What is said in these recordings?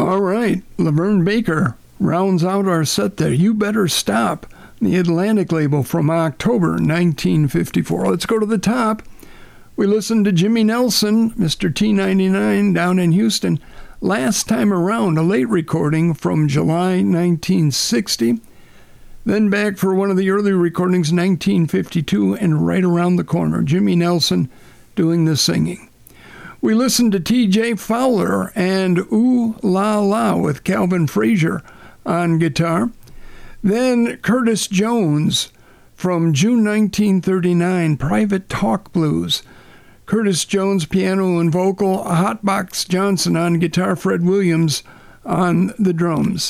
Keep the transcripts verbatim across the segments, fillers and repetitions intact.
All right, Laverne Baker rounds out our set there. You Better Stop, the Atlantic label from October nineteen fifty-four. Let's go to the top. We listened to Jimmy Nelson, Mister T ninety-nine, down in Houston. Last Time Around, a late recording from July nineteen sixty. Then back for one of the early recordings, nineteen fifty-two, and Right Around the Corner, Jimmy Nelson doing the singing. We listened to T J Fowler and Ooh La La with Calvin Frazier on guitar. Then Curtis Jones from June nineteen thirty-nine, Private Talk Blues. Curtis Jones, piano and vocal, Hotbox Johnson on guitar, Fred Williams on the drums.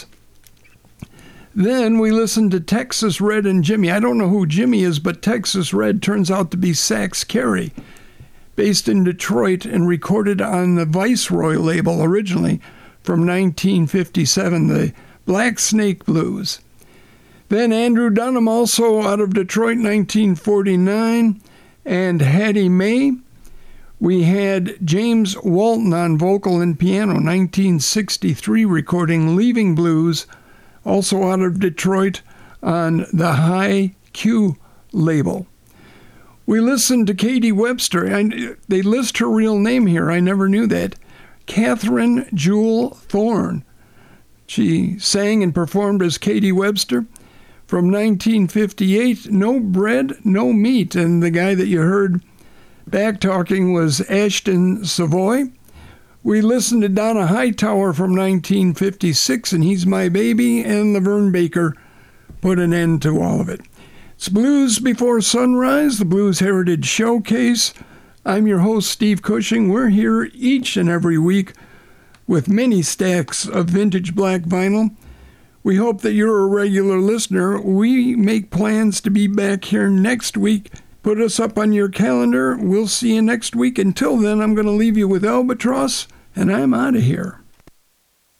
Then we listened to Texas Red and Jimmy. I don't know who Jimmy is, but Texas Red turns out to be Sax Carey, based in Detroit and recorded on the Viceroy label originally from nineteen fifty-seven, the Black Snake Blues. Then Andrew Dunham, also out of Detroit, nineteen forty-nine, and Hattie May. We had James Walton on vocal and piano, nineteen sixty-three recording Leaving Blues, also out of Detroit on the High Q label. We listened to Katie Webster. I, they list her real name here. I never knew that. Catherine Jewel Thorne. She sang and performed as Katie Webster. From nineteen fifty-eight, No Bread, No Meat. And the guy that you heard back talking was Ashton Savoy. We listened to Donna Hightower from nineteen fifty-six, and He's My Baby, and Laverne Baker put an end to all of it. It's Blues Before Sunrise, the Blues Heritage Showcase. I'm your host, Steve Cushing. We're here each and every week with many stacks of vintage black vinyl. We hope that you're a regular listener. We make plans to be back here next week. Put us up on your calendar. We'll see you next week. Until then, I'm going to leave you with Albatross, and I'm out of here.